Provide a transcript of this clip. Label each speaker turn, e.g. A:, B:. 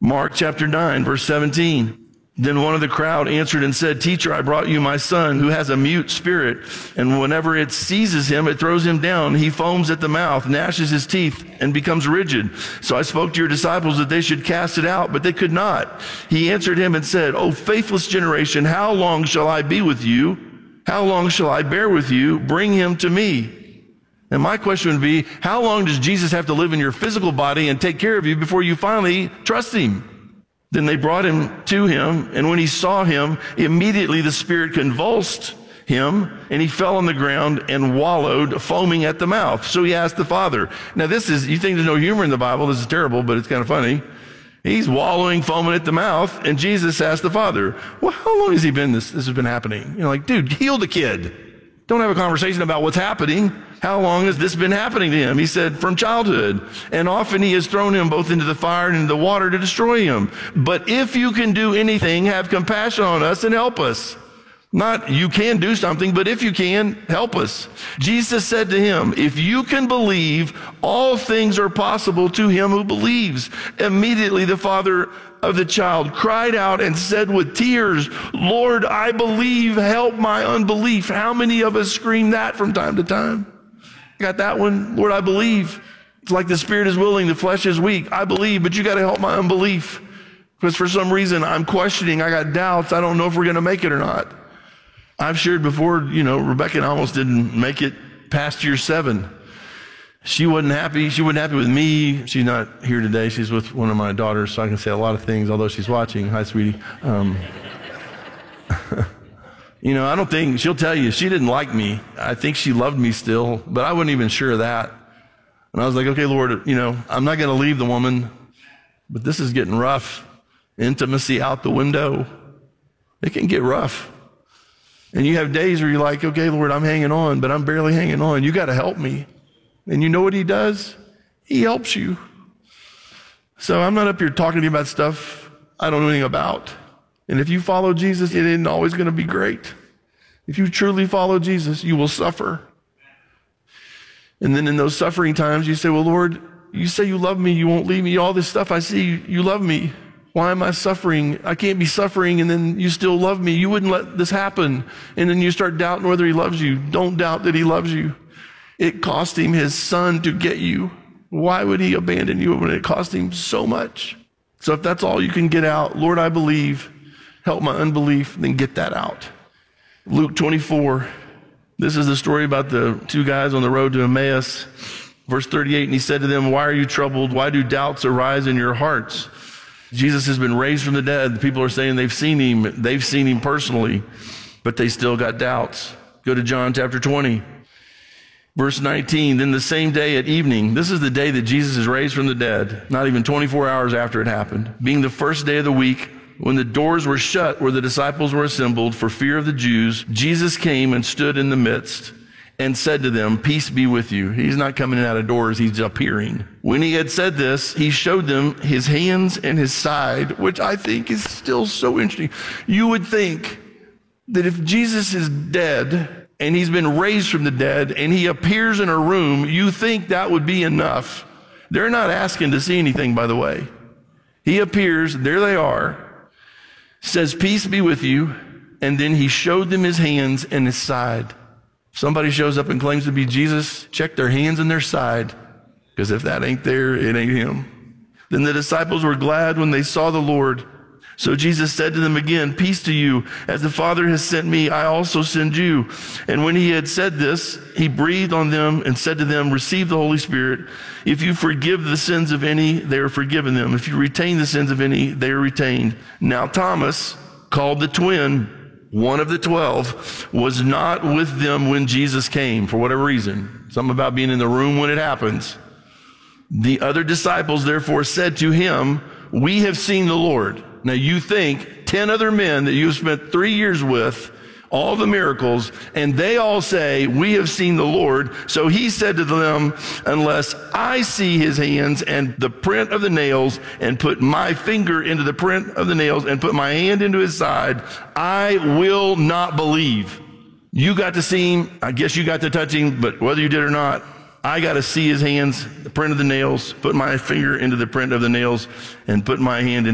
A: Mark chapter 9, verse 17. Then one of the crowd answered and said, "Teacher, I brought you my son who has a mute spirit, and whenever it seizes him, it throws him down. He foams at the mouth, gnashes his teeth, and becomes rigid. So I spoke to your disciples that they should cast it out, but they could not." He answered him and said, "O faithless generation, how long shall I be with you? How long shall I bear with you? Bring him to me." And my question would be, how long does Jesus have to live in your physical body and take care of you before you finally trust him? Then they brought him to him, and when he saw him, immediately the spirit convulsed him, and he fell on the ground and wallowed, foaming at the mouth. So he asked the father. Now you think there's no humor in the Bible, this is terrible, but it's kind of funny. He's wallowing, foaming at the mouth, and Jesus asked the father, "Well, how long has he been this has been happening?" Like, dude, heal the kid. Don't have a conversation about what's happening. How long has this been happening to him? He said, "From childhood. And often he has thrown him both into the fire and into the water to destroy him. But if you can do anything, have compassion on us and help us." Not you can do something, but if you can, help us. Jesus said to him, "If you can believe, all things are possible to him who believes." Immediately the father of the child cried out and said with tears, "Lord, I believe, help my unbelief." How many of us scream that from time to time? Got that one? Lord, I believe. It's like the spirit is willing, the flesh is weak. I believe, but you got to help my unbelief. Because for some reason I'm questioning, I got doubts, I don't know if we're going to make it or not. I've shared before, Rebecca and I almost didn't make it past year 7. She wasn't happy. She wasn't happy with me. She's not here today. She's with one of my daughters, so I can say a lot of things, although she's watching. Hi, sweetie. I don't think, she'll tell you, she didn't like me. I think she loved me still, but I wasn't even sure of that. And I was like, okay, Lord, I'm not going to leave the woman, but this is getting rough. Intimacy out the window. It can get rough. And you have days where you're like, okay, Lord, I'm hanging on, but I'm barely hanging on. You got to help me. And you know what he does? He helps you. So I'm not up here talking to you about stuff I don't know anything about. And if you follow Jesus, it isn't always going to be great. If you truly follow Jesus, you will suffer. And then in those suffering times, you say, well, Lord, you say you love me, you won't leave me. All this stuff I see, you love me. Why am I suffering? I can't be suffering, and then you still love me. You wouldn't let this happen. And then you start doubting whether he loves you. Don't doubt that he loves you. It cost him his son to get you. Why would he abandon you when it cost him so much? So if that's all you can get out, Lord, I believe, help my unbelief, then get that out. Luke 24, this is the story about the 2 guys on the road to Emmaus. Verse 38, and he said to them, "Why are you troubled? Why do doubts arise in your hearts?" Jesus has been raised from the dead. People are saying they've seen him personally, but they still got doubts. Go to John chapter 20. Verse 19, then the same day at evening, this is the day that Jesus is raised from the dead, not even 24 hours after it happened, being the first day of the week, when the doors were shut where the disciples were assembled for fear of the Jews, Jesus came and stood in the midst and said to them, "Peace be with you." He's not coming out of doors, he's appearing. When he had said this, he showed them his hands and his side, which I think is still so interesting. You would think that if Jesus is dead and he's been raised from the dead and he appears in a room, you think that would be enough. They're not asking to see anything, by the way. He appears, there they are, says, "Peace be with you," and then he showed them his hands and his side. If somebody shows up and claims to be Jesus, check their hands and their side, because if that ain't there, it ain't him. Then the disciples were glad when they saw the Lord. So Jesus said to them again, "Peace to you. As the Father has sent me, I also send you." And when he had said this, he breathed on them and said to them, "Receive the Holy Spirit. If you forgive the sins of any, they are forgiven them. If you retain the sins of any, they are retained." Now Thomas, called the twin, one of the 12, was not with them when Jesus came, for whatever reason. Something about being in the room when it happens. The other disciples therefore said to him, "We have seen the Lord." Now you think 10 other men that you've spent 3 years with, all the miracles, and they all say, "We have seen the Lord." So he said to them, "Unless I see his hands and the print of the nails, and put my finger into the print of the nails, and put my hand into his side, I will not believe." You got to see him. I guess you got to touch him, but whether you did or not, I got to see his hands, the print of the nails, put my finger into the print of the nails, and put my hand into